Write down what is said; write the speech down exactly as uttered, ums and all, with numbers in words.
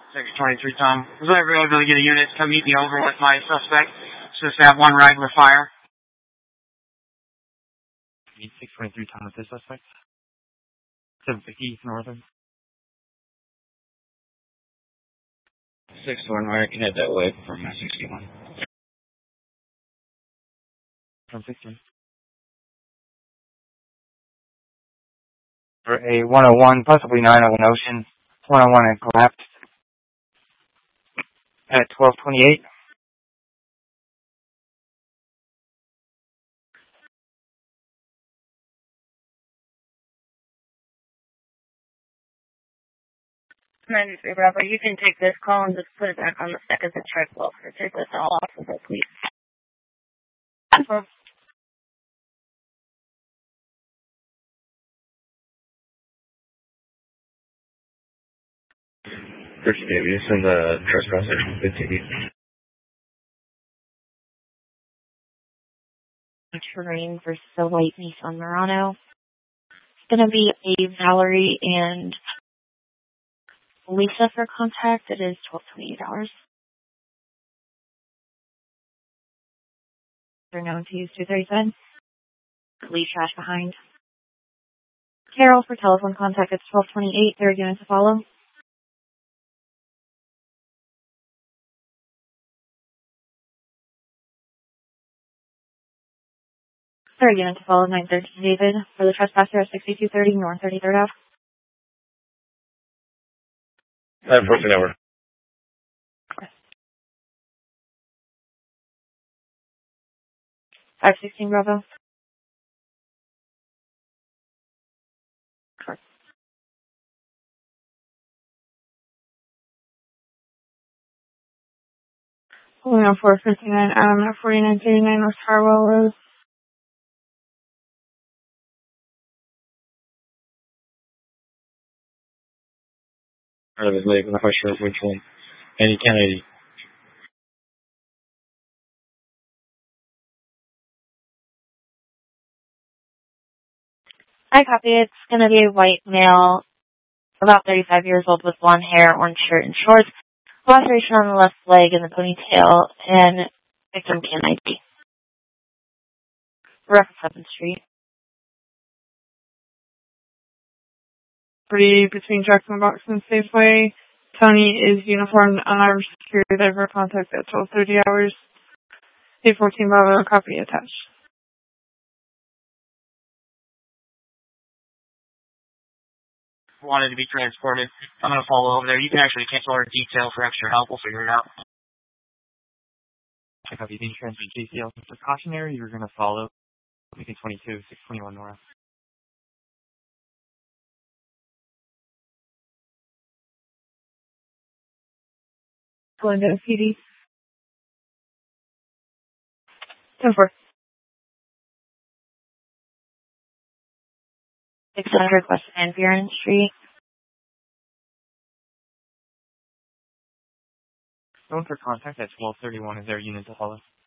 Sector twenty-three, Tom. Was I able to get a unit to come meet me over with my suspect? It's just that one regular fire. six twenty-three, Tom, with this suspect. seven fifty East Northern. six one, where I can head that way from my sixty-one. From sixteen. For a one oh one, possibly nine oh one Ocean. one oh one had collapsed at twelve twenty-eight. ninety-three Bravo, you can take this call and just put it back on the second to check well for take this all off of it, please. First Navy, send the trespasser fifteen. Terrain versus a white Nissan Murano. It's going to be a Valerie and Lisa for contact. It is twelve twenty-eight hours. They're known to use two thirty-seven. Leave trash behind. Carol for telephone contact. It's twelve twenty-eight. Third unit to follow. Third unit to follow, nine thirteen David. For the trespasser at sixty-two thirty North thirty-third Ave. nine fourteen hour. five sixteen Bravo. Correct. Pulling on four fifty-nine Adam at forty-nine thirty-nine North Harwell Road. Out of his leg, I'm not quite sure which one. And he can't. I copy. It's going to be a white male, about thirty-five years old with blonde hair, orange shirt, and shorts. Laceration on the left leg and the ponytail, and victim can I D. We're up at seventh Street. Three between Jackson Box and Safeway. Tony is uniformed unarmed security diver contact at twelve thirty hours. eight fourteen Bravo, copy attached. Wanted to be transported. I'm going to follow over there. You can actually cancel our detail for extra help. We'll figure it out. I copy. You can transfer J C L for cautionary. You're going to follow. Lincoln twenty-two, six twenty-one North. Going to P D. ten four. six hundred West Van Buren Street. Going for contact at twelve thirty-one is their unit to follow.